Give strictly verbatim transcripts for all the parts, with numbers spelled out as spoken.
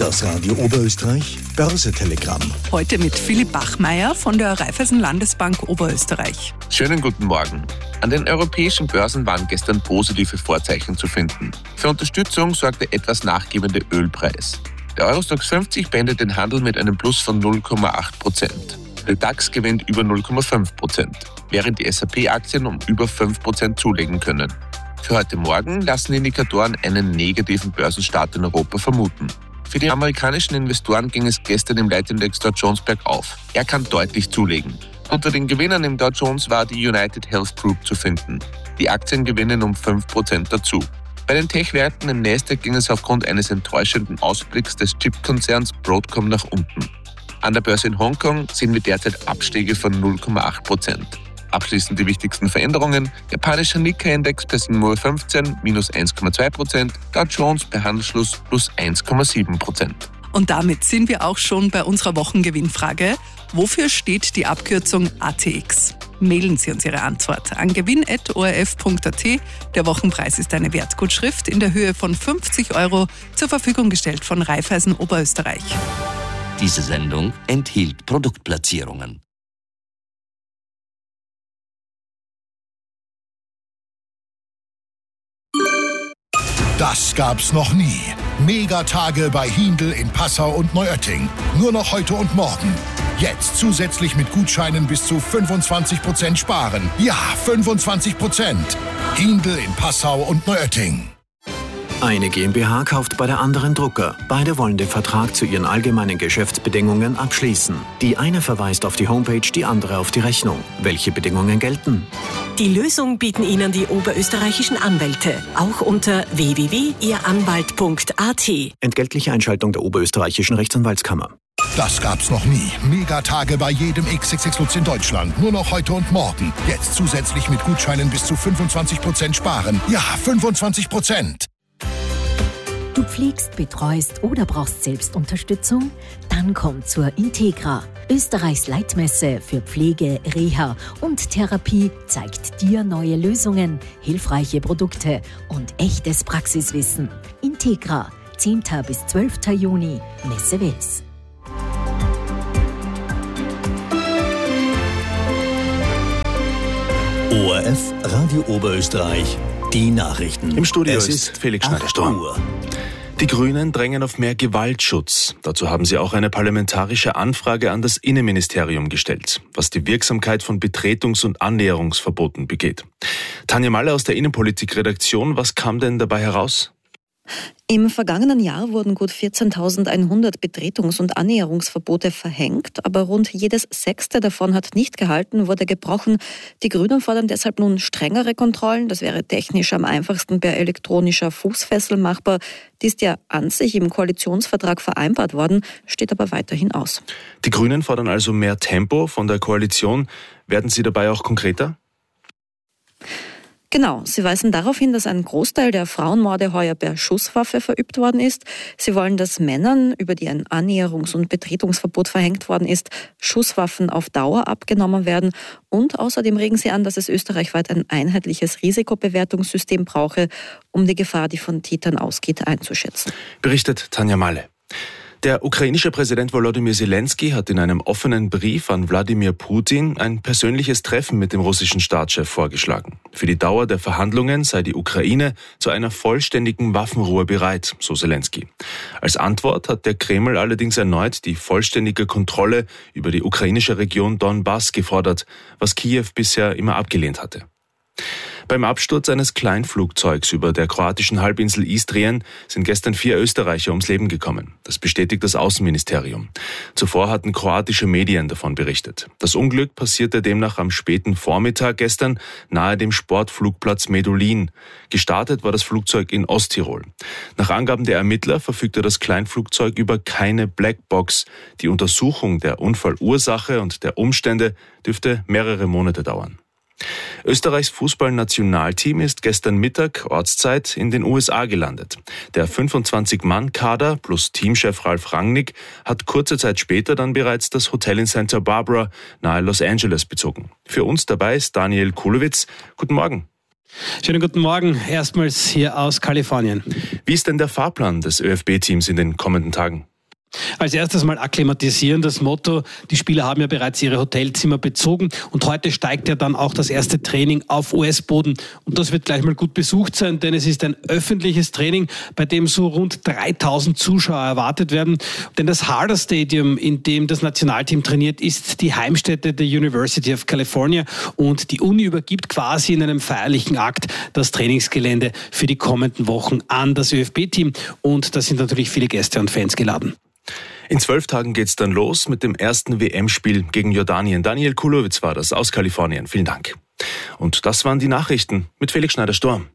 Das Radio Oberösterreich Börse-Telegramm. Heute mit Philipp Bachmeier von der Raiffeisen Landesbank Oberösterreich. Schönen guten Morgen. An den europäischen Börsen waren gestern positive Vorzeichen zu finden. Für Unterstützung sorgte etwas nachgebende Ölpreis. Der Eurostoxx fünfzig beendet den Handel mit einem Plus von null Komma acht Prozent. Der DAX gewinnt über null Komma fünf Prozent, während die S and P-Aktien um über fünf Prozent zulegen können. Für heute Morgen lassen Indikatoren einen negativen Börsenstart in Europa vermuten. Für die amerikanischen Investoren ging es gestern im Leitindex Dow Jones bergauf. Er kann deutlich zulegen. Unter den Gewinnern im Dow Jones war die United Health Group zu finden. Die Aktien gewinnen um fünf Prozent dazu. Bei den Tech-Werten im Nasdaq ging es aufgrund eines enttäuschenden Ausblicks des Chipkonzerns Broadcom nach unten. An der Börse in Hongkong sehen wir derzeit Abschläge von null Komma acht Prozent. Abschließend die wichtigsten Veränderungen. Japanischer Nikkei-Index per Simul fünfzehn, minus eins Komma zwei Prozent. Dow Jones per Handelsschluss plus eins Komma sieben Prozent. Und damit sind wir auch schon bei unserer Wochengewinnfrage. Wofür steht die Abkürzung A T X? Mailen Sie uns Ihre Antwort an gewinn at o r f punkt a t. Der Wochenpreis ist eine Wertgutschrift in der Höhe von fünfzig Euro, zur Verfügung gestellt von Raiffeisen Oberösterreich. Diese Sendung enthielt Produktplatzierungen. Das gab's noch nie. Megatage bei Hindl in Passau und Neuötting. Nur noch heute und morgen. Jetzt zusätzlich mit Gutscheinen bis zu fünfundzwanzig Prozent sparen. Ja, fünfundzwanzig Prozent. Hindl in Passau und Neuötting. Eine GmbH kauft bei der anderen Drucker. Beide wollen den Vertrag zu ihren allgemeinen Geschäftsbedingungen abschließen. Die eine verweist auf die Homepage, die andere auf die Rechnung. Welche Bedingungen gelten? Die Lösung bieten Ihnen die oberösterreichischen Anwälte. Auch unter w w w punkt ihr anwalt punkt a t. Entgeltliche Einschaltung der Oberösterreichischen Rechtsanwaltskammer. Das gab's noch nie. Megatage bei jedem X X X Lutz in Deutschland. Nur noch heute und morgen. Jetzt zusätzlich mit Gutscheinen bis zu fünfundzwanzig Prozent sparen. Ja, fünfundzwanzig Prozent. Du pflegst, betreust oder brauchst selbst Unterstützung? Dann komm zur Integra. Österreichs Leitmesse für Pflege, Reha und Therapie zeigt dir neue Lösungen, hilfreiche Produkte und echtes Praxiswissen. Integra, zehnten bis zwölften Juni, Messe Wels. O R F Radio Oberösterreich, die Nachrichten. Im Studio es ist Felix Schneider-Sturm. Die Grünen drängen auf mehr Gewaltschutz. Dazu haben sie auch eine parlamentarische Anfrage an das Innenministerium gestellt, was die Wirksamkeit von Betretungs- und Annäherungsverboten begeht. Tanja Malle aus der Innenpolitik-Redaktion, was kam denn dabei heraus? Im vergangenen Jahr wurden gut vierzehntausendeinhundert Betretungs- und Annäherungsverbote verhängt, aber rund jedes sechste davon hat nicht gehalten, wurde gebrochen. Die Grünen fordern deshalb nun strengere Kontrollen. Das wäre technisch am einfachsten per elektronischer Fußfessel machbar. Die ist ja an sich im Koalitionsvertrag vereinbart worden, steht aber weiterhin aus. Die Grünen fordern also mehr Tempo von der Koalition. Werden sie dabei auch konkreter? Genau, sie weisen darauf hin, dass ein Großteil der Frauenmorde heuer per Schusswaffe verübt worden ist. Sie wollen, dass Männern, über die ein Annäherungs- und Betretungsverbot verhängt worden ist, Schusswaffen auf Dauer abgenommen werden. Und außerdem regen sie an, dass es österreichweit ein einheitliches Risikobewertungssystem brauche, um die Gefahr, die von Tätern ausgeht, einzuschätzen. Berichtet Tanja Malle. Der ukrainische Präsident Volodymyr Zelensky hat in einem offenen Brief an Wladimir Putin ein persönliches Treffen mit dem russischen Staatschef vorgeschlagen. Für die Dauer der Verhandlungen sei die Ukraine zu einer vollständigen Waffenruhe bereit, so Zelensky. Als Antwort hat der Kreml allerdings erneut die vollständige Kontrolle über die ukrainische Region Donbass gefordert, was Kiew bisher immer abgelehnt hatte. Beim Absturz eines Kleinflugzeugs über der kroatischen Halbinsel Istrien sind gestern vier Österreicher ums Leben gekommen. Das bestätigt das Außenministerium. Zuvor hatten kroatische Medien davon berichtet. Das Unglück passierte demnach am späten Vormittag gestern nahe dem Sportflugplatz Medulin. Gestartet war das Flugzeug in Osttirol. Nach Angaben der Ermittler verfügte das Kleinflugzeug über keine Blackbox. Die Untersuchung der Unfallursache und der Umstände dürfte mehrere Monate dauern. Österreichs Fußballnationalteam ist gestern Mittag Ortszeit in den U S A gelandet. Der fünfundzwanzig-Mann-Kader plus Teamchef Ralf Rangnick hat kurze Zeit später dann bereits das Hotel in Santa Barbara nahe Los Angeles bezogen. Für uns dabei ist Daniel Kulowitz. Guten Morgen. Schönen guten Morgen, erstmals hier aus Kalifornien. Wie ist denn der Fahrplan des ÖFB-Teams in den kommenden Tagen? Als erstes mal akklimatisieren, das Motto. Die Spieler haben ja bereits ihre Hotelzimmer bezogen und heute steigt ja dann auch das erste Training auf U S-Boden. Und das wird gleich mal gut besucht sein, denn es ist ein öffentliches Training, bei dem so rund dreitausend Zuschauer erwartet werden. Denn das Harder Stadium, in dem das Nationalteam trainiert, ist die Heimstätte der University of California und die Uni übergibt quasi in einem feierlichen Akt das Trainingsgelände für die kommenden Wochen an das ÖFB-Team und da sind natürlich viele Gäste und Fans geladen. In zwölf Tagen geht's dann los mit dem ersten W M-Spiel gegen Jordanien. Daniel Kulowitz war das aus Kalifornien. Vielen Dank. Und das waren die Nachrichten mit Felix Schneider-Sturm.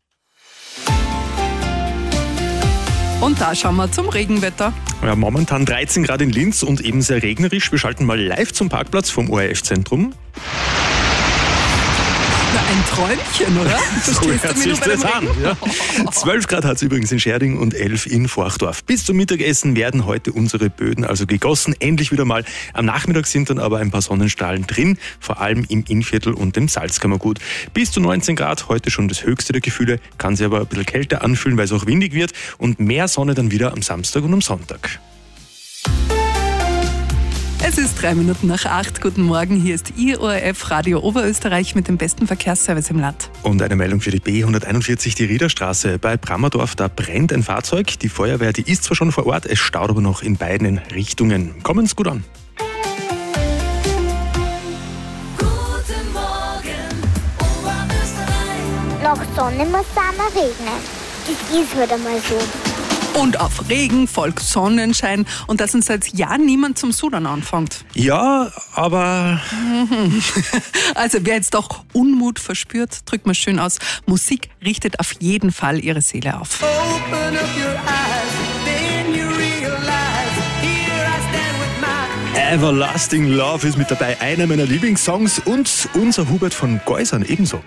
Und da schauen wir zum Regenwetter. Ja, momentan dreizehn Grad in Linz und eben sehr regnerisch. Wir schalten mal live zum Parkplatz vom O R F-Zentrum. Na, ein Träumchen, oder? So hört sich das an. Ja. zwölf Grad hat es übrigens in Scherding und elf in Forchdorf. Bis zum Mittagessen werden heute unsere Böden also gegossen. Endlich wieder mal. Am Nachmittag sind dann aber ein paar Sonnenstrahlen drin, vor allem im Innviertel und dem Salzkammergut. Bis zu neunzehn Grad, heute schon das höchste der Gefühle, kann sich aber ein bisschen kälter anfühlen, weil es auch windig wird und mehr Sonne dann wieder am Samstag und am Sonntag. Es ist drei Minuten nach acht. Guten Morgen, hier ist Ihr O R F Radio Oberösterreich mit dem besten Verkehrsservice im Land. Und eine Meldung für die B hunderteinundvierzig, die Riederstraße. Bei Brammerdorf, da brennt ein Fahrzeug. Die Feuerwehr, die ist zwar schon vor Ort, es staut aber noch in beiden Richtungen. Kommen Sie gut an. Guten Morgen, Oberösterreich. Nach Sonne muss es auch regnen. Das ist halt einmal so. Und auf Regen folgt Sonnenschein und dass uns seit Jahren niemand zum Sudern anfängt. Ja, aber... Also wer jetzt doch Unmut verspürt, drückt mal schön aus. Musik richtet auf jeden Fall ihre Seele auf. Open up your eyes, then you realize, here I stand with my... Everlasting Love ist mit dabei, einer meiner Lieblingssongs und unser Hubert von Geusern ebenso.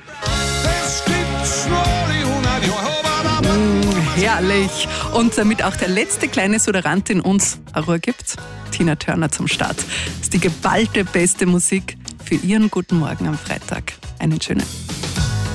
Herrlich. Und damit auch der letzte kleine Suderant in uns Ruhe gibt, Tina Turner zum Start. Das ist die geballte beste Musik für Ihren guten Morgen am Freitag. Einen schönen.